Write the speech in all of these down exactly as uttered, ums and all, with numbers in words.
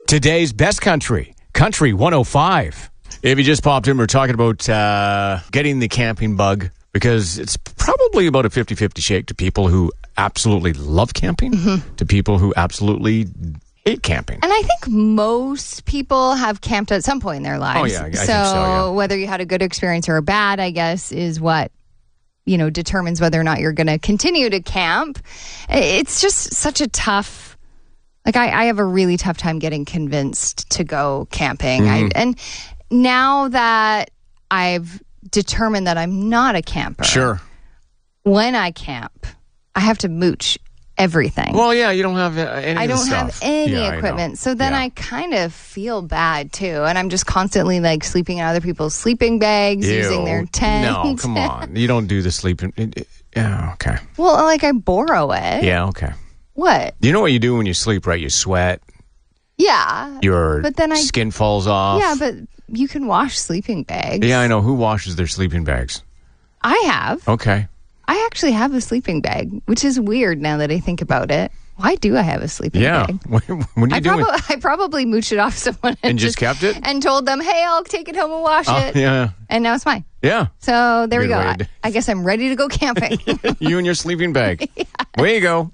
Today's best country, Country one oh five. If you just popped in, we're talking about uh, getting the camping bug, because it's probably about a fifty-fifty shake to people who absolutely love camping, mm-hmm. to people who absolutely hate camping. And I think most people have camped at some point in their lives. Oh, yeah. I so, think so, yeah. whether you had a good experience or a bad, I guess, is what, you know, determines whether or not you're going to continue to camp. It's just such a tough, like, I, I have a really tough time getting convinced to go camping. Mm-hmm. I, and now that I've determined that I'm not a camper, sure, when I camp, I have to mooch everything. Well, yeah, you don't have uh, any I of the don't stuff. have any yeah, equipment. So then yeah. I kind of feel bad too. And I'm just constantly like sleeping in other people's sleeping bags, Ew. using their tent. No, come on. You don't do the sleeping. Yeah, okay. Well, like I borrow it. Yeah, okay. What? You know what you do when you sleep, right? You sweat. Yeah. Your but then I, skin falls off. Yeah, but you can wash sleeping bags. Yeah, I know. Who washes their sleeping bags? I have. Okay. I actually have a sleeping bag, which is weird now that I think about it. Why do I have a sleeping yeah. bag? What are you I doing? Prob- I probably mooched it off someone and, and just, just kept it? And told them, hey, I'll take it home and wash oh, it. Yeah. And now it's mine. Yeah. So there Good we go. way I, to- I guess I'm ready to go camping. You and your sleeping bag. Yeah. Way you go.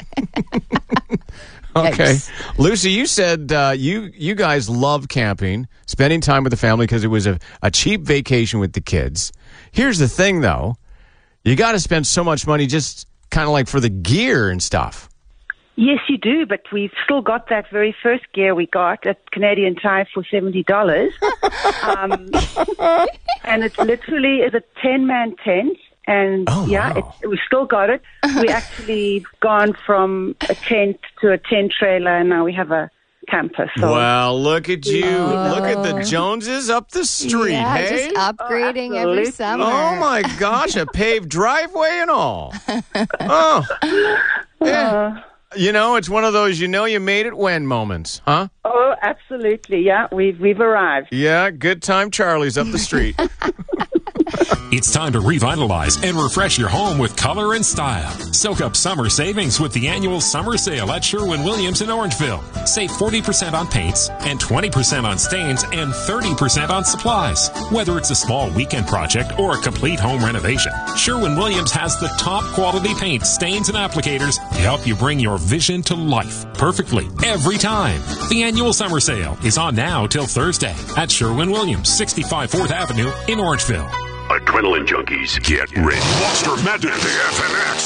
Okay. Yikes. Lucy, you said uh, you you guys love camping, spending time with the family because it was a, a cheap vacation with the kids. Here's the thing, though. You got to spend so much money just kind of like for the gear and stuff. Yes, you do, but we've still got that very first gear we got at Canadian Tire for seventy dollars. um, and it's literally is a ten-man tent. And, oh, yeah, wow. it's, we've still got it. We actually gone from a tent to a tent trailer, and now we have a camper. So. Well, look at you. Oh. Look at the Joneses up the street, yeah, hey? just upgrading Oh, every absolutely. summer. Oh, my gosh, a paved driveway and all. Oh. Yeah. You know, it's one of those you know you made it when moments, huh? Oh, absolutely, yeah. We've, we've arrived. Yeah, good time Charlie's up the street. It's time to revitalize and refresh your home with color and style. Soak up summer savings with the annual summer sale at Sherwin-Williams in Orangeville. Save forty percent on paints and twenty percent on stains and thirty percent on supplies. Whether it's a small weekend project or a complete home renovation, Sherwin-Williams has the top quality paint, stains, and applicators to help you bring your vision to life perfectly every time. The annual summer sale is on now till Thursday at Sherwin-Williams, sixty-five fourth Avenue in Orangeville. Adrenaline junkies, get ready. Monster Madness, the F N X.